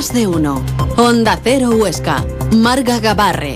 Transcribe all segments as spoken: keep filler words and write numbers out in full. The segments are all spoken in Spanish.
Más de uno. Onda Cero Huesca. Marga Gabarre.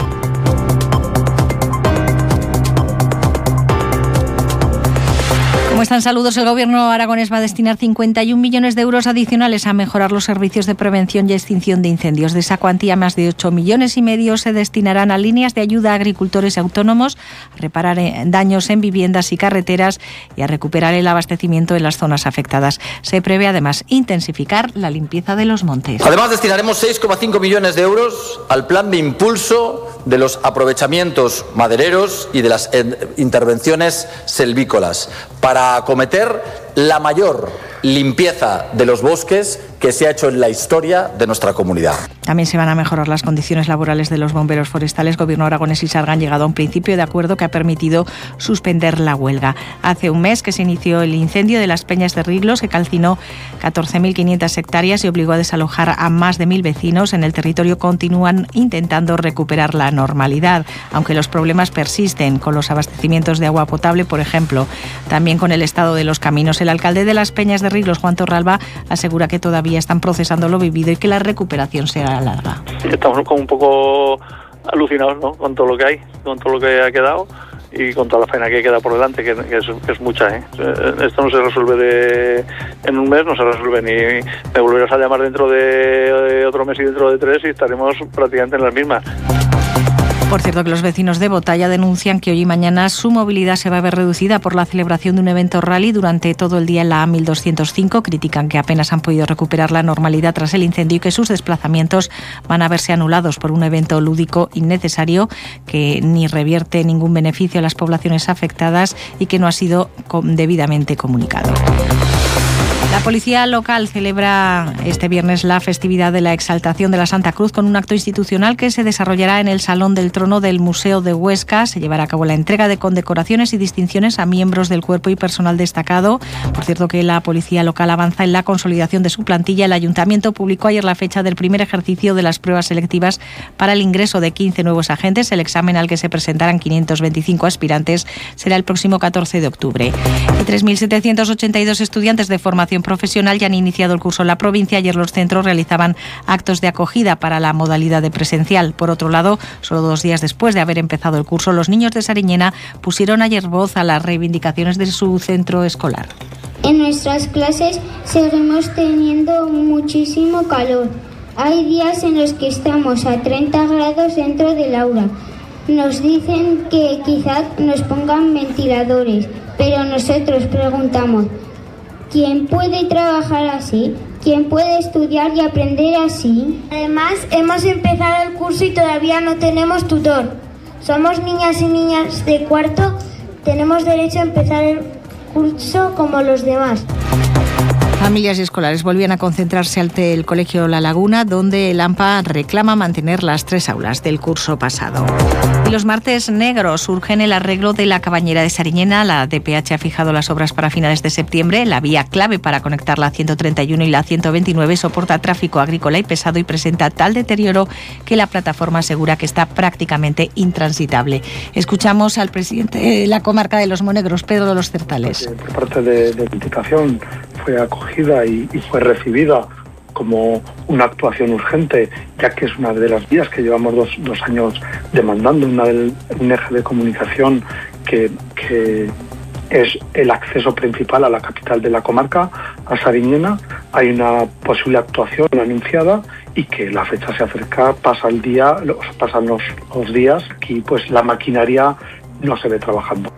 ¿Cómo están? Saludos. El Gobierno aragonés va a destinar cincuenta y un millones de euros adicionales a mejorar los servicios de prevención y extinción de incendios. De esa cuantía, más de ocho millones y medio se destinarán a líneas de ayuda a agricultores y autónomos, a reparar daños en viviendas y carreteras y a recuperar el abastecimiento en las zonas afectadas. Se prevé además intensificar la limpieza de los montes. Además, destinaremos seis coma cinco millones de euros al plan de impulso de los aprovechamientos madereros y de las intervenciones selvícolas para acometer la mayor limpieza de los bosques que se ha hecho en la historia de nuestra comunidad. También se van a mejorar las condiciones laborales de los bomberos forestales. Gobierno aragonés y Sarga han llegado a un principio de acuerdo que ha permitido suspender la huelga. Hace un mes que se inició el incendio de las Peñas de Riglos, que calcinó catorce mil quinientas hectáreas y obligó a desalojar a más de mil vecinos. En el territorio continúan intentando recuperar la normalidad, aunque los problemas persisten con los abastecimientos de agua potable, por ejemplo. También con el estado de los caminos. El alcalde de las Peñas de Riglos, Juan Torralba, asegura que todavía están procesando lo vivido y que la recuperación será larga. Estamos como un poco alucinados, ¿no?, con todo lo que hay, con todo lo que ha quedado y con toda la faena que queda por delante, que, que, es, que es mucha, ¿eh? Esto no se resuelve de, en un mes, no se resuelve ni... Me volverás a llamar dentro de otro mes y dentro de tres y estaremos prácticamente en las mismas. Por cierto, que los vecinos de Botalla denuncian que hoy y mañana su movilidad se va a ver reducida por la celebración de un evento rally durante todo el día en la A mil doscientos cinco. Critican que apenas han podido recuperar la normalidad tras el incendio y que sus desplazamientos van a verse anulados por un evento lúdico innecesario que ni revierte ningún beneficio a las poblaciones afectadas y que no ha sido debidamente comunicado. La policía local celebra este viernes la festividad de la Exaltación de la Santa Cruz con un acto institucional que se desarrollará en el Salón del Trono del Museo de Huesca. Se llevará a cabo la entrega de condecoraciones y distinciones a miembros del cuerpo y personal destacado. Por cierto, que la policía local avanza en la consolidación de su plantilla. El Ayuntamiento publicó ayer la fecha del primer ejercicio de las pruebas selectivas para el ingreso de quince nuevos agentes. El examen al que se presentarán quinientos veinticinco aspirantes será el próximo catorce de octubre. Y tres mil setecientos ochenta y dos estudiantes de formación profesional ya han iniciado el curso en la provincia. Ayer los centros realizaban actos de acogida para la modalidad de presencial. Por otro lado, solo dos días después de haber empezado el curso, los niños de Sariñena pusieron ayer voz a las reivindicaciones de su centro escolar. En nuestras clases seguimos teniendo muchísimo calor. Hay días en los que estamos a treinta grados dentro del aula. Nos dicen que quizás nos pongan ventiladores, pero nosotros preguntamos: ¿quién puede trabajar así? ¿Quién puede estudiar y aprender así? Además, hemos empezado el curso y todavía no tenemos tutor. Somos niñas y niñas de cuarto, tenemos derecho a empezar el curso como los demás. Familias y escolares volvían a concentrarse ante el Colegio La Laguna, donde el AMPA reclama mantener las tres aulas del curso pasado. Y los martes negros urgen el arreglo de la Cabañera de Sariñena. La D P H ha fijado las obras para finales de septiembre. La vía clave para conectar la ciento treinta y uno y la ciento veintinueve soporta tráfico agrícola y pesado y presenta tal deterioro que la plataforma asegura que está prácticamente intransitable. Escuchamos al presidente de la comarca de Los Monegros, Pedro de los Certales. Por parte de, de la Diputación fue acogida y, y fue recibida como una actuación urgente, ya que es una de las vías que llevamos dos, dos años demandando, una del, un eje de comunicación que, que es el acceso principal a la capital de la comarca, a Sariñena. Hay una posible actuación anunciada y que la fecha se acerca, pasa el día, los, pasan los, los días y pues la maquinaria no se ve trabajando.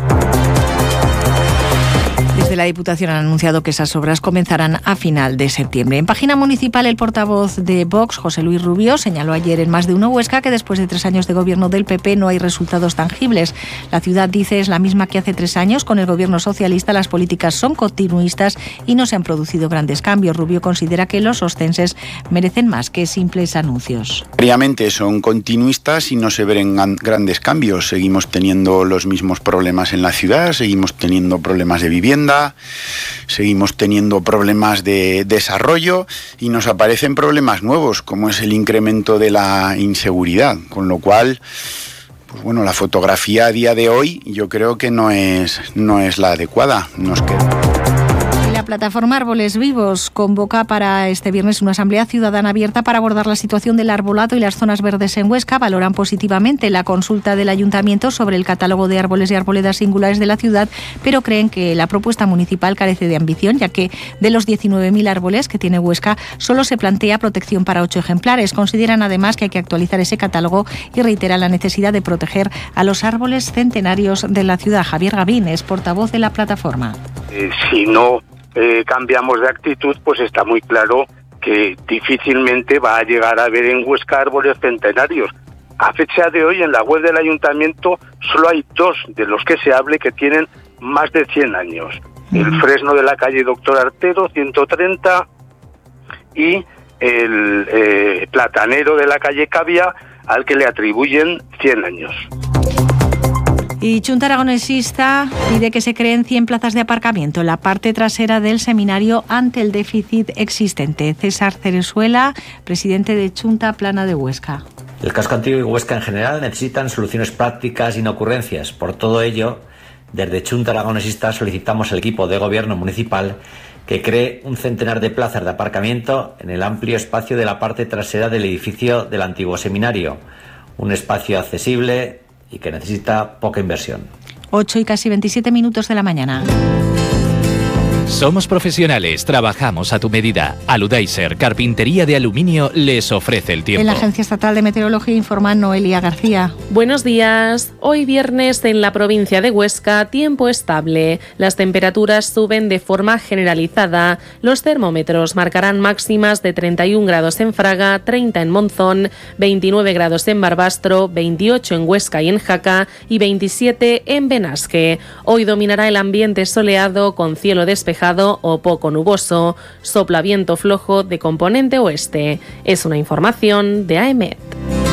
Desde la Diputación han anunciado que esas obras comenzarán a final de septiembre. En página municipal, el portavoz de Vox, José Luis Rubio, señaló ayer en Más de Uno Huesca que después de tres años de gobierno del P P no hay resultados tangibles. La ciudad, dice, es la misma que hace tres años. Con el gobierno socialista las políticas son continuistas y no se han producido grandes cambios. Rubio considera que los ostenses merecen más que simples anuncios. Obviamente son continuistas y no se ven grandes cambios. Seguimos teniendo los mismos problemas en la ciudad, seguimos teniendo problemas de vivienda, seguimos teniendo problemas de desarrollo y nos aparecen problemas nuevos, como es el incremento de la inseguridad, con lo cual, pues bueno, la fotografía a día de hoy yo creo que no es, no es la adecuada. Nos queda. La La plataforma Árboles Vivos convoca para este viernes una asamblea ciudadana abierta para abordar la situación del arbolado y las zonas verdes en Huesca. Valoran positivamente la consulta del ayuntamiento sobre el catálogo de árboles y arboledas singulares de la ciudad, pero creen que la propuesta municipal carece de ambición, ya que de los diecinueve mil árboles que tiene Huesca solo se plantea protección para ocho ejemplares. Consideran además que hay que actualizar ese catálogo y reiteran la necesidad de proteger a los árboles centenarios de la ciudad. Javier Gavín es portavoz de la plataforma. Eh, si no eh, cambiamos de actitud, pues está muy claro que difícilmente va a llegar a haber en Huesca árboles centenarios. A fecha de hoy, en la web del ayuntamiento, solo hay dos de los que se hable que tienen más de cien años. El fresno de la calle Doctor Artero, ciento treinta, y el eh, platanero de la calle Cavia, al que le atribuyen cien años. Y Junta Aragonesista pide que se creen cien plazas de aparcamiento en la parte trasera del seminario ante el déficit existente. César Cerezuela, presidente de Junta Plana de Huesca. El casco antiguo y Huesca en general necesitan soluciones prácticas y no ocurrencias. Por todo ello, desde Junta Aragonesista solicitamos al equipo de gobierno municipal que cree un centenar de plazas de aparcamiento en el amplio espacio de la parte trasera del edificio del antiguo seminario. Un espacio accesible y que necesita poca inversión. ocho y casi veintisiete minutos de la mañana. Somos profesionales, trabajamos a tu medida. Aludaiser, carpintería de aluminio, les ofrece el tiempo. En la Agencia Estatal de Meteorología informa Noelia García. Buenos días. Hoy viernes en la provincia de Huesca, tiempo estable. Las temperaturas suben de forma generalizada. Los termómetros marcarán máximas de treinta y un grados en Fraga, treinta en Monzón, veintinueve grados en Barbastro, veintiocho en Huesca y en Jaca y veintisiete en Benasque. Hoy dominará el ambiente soleado con cielo despejado o poco nuboso. Sopla viento flojo de componente oeste. Es una información de A E M E T.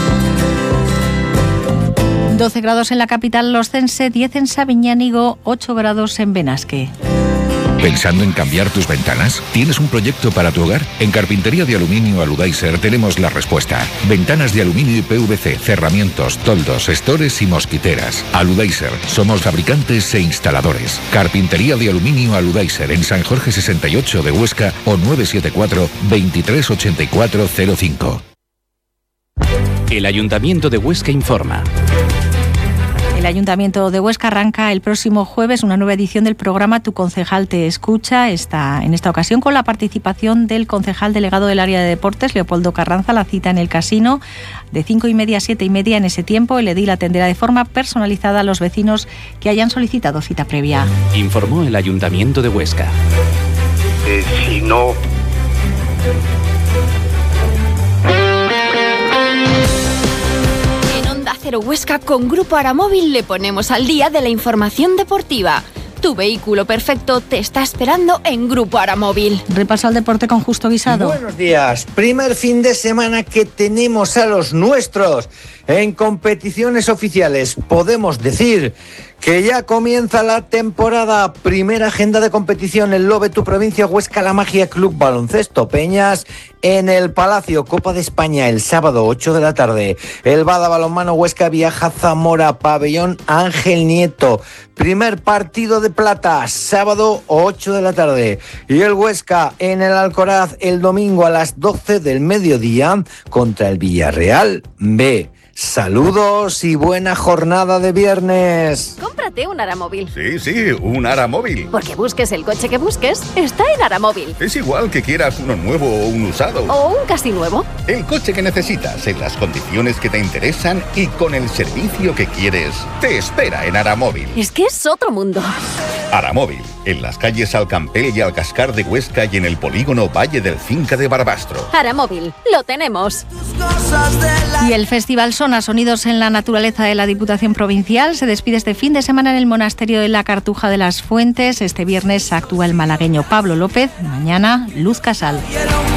doce grados en la capital loscense, diez en Sabiñánigo, ocho grados en Benasque. ¿Pensando en cambiar tus ventanas? ¿Tienes un proyecto para tu hogar? En Carpintería de Aluminio Aludaiser tenemos la respuesta. Ventanas de aluminio y P V C, cerramientos, toldos, estores y mosquiteras. Aludaiser, somos fabricantes e instaladores. Carpintería de Aluminio Aludaiser en San Jorge sesenta y ocho de Huesca o nueve siete cuatro, veintitrés ochenta y cuatro cero cinco. El Ayuntamiento de Huesca informa. El Ayuntamiento de Huesca arranca el próximo jueves una nueva edición del programa Tu Concejal Te Escucha. Está en esta ocasión con la participación del concejal delegado del área de deportes, Leopoldo Carranza. La cita en el casino de cinco y media a siete y media. En ese tiempo el edil atenderá de forma personalizada a los vecinos que hayan solicitado cita previa. Informó el Ayuntamiento de Huesca. Eh, si no... Cero Huesca con Grupo Aramóvil le ponemos al día de la información deportiva. Tu vehículo perfecto te está esperando en Grupo Aramóvil. Repaso al deporte con Justo Guisado. Buenos días. Primer fin de semana que tenemos a los nuestros en competiciones oficiales. Podemos decir que ya comienza la temporada. Primera agenda de competición en Lobe, tu provincia, Huesca La Magia Club Baloncesto Peñas en el Palacio. Copa de España el sábado ocho de la tarde. El Bada Balonmano Huesca viaja a Zamora, pabellón Ángel Nieto. Primer partido de plata, sábado ocho de la tarde. Y el Huesca en el Alcoraz el domingo a las doce del mediodía contra el Villarreal B. Saludos y buena jornada de viernes. Cómprate un Aramóvil. Sí, sí, un Aramóvil. Porque busques el coche que busques, está en Aramóvil. Es igual que quieras uno nuevo o un usado. O un casi nuevo. El coche que necesitas, en las condiciones que te interesan y con el servicio que quieres, te espera en Aramóvil. Es que es otro mundo. Aramóvil, en las calles Alcampel y Alcascar de Huesca y en el polígono Valle del Cinca de Barbastro. Aramóvil, lo tenemos. Y el Festival Sona, Sonidos en la Naturaleza de la Diputación Provincial se despide este fin de semana en el Monasterio de la Cartuja de las Fuentes. Este viernes actúa el malagueño Pablo López, mañana Luz Casal.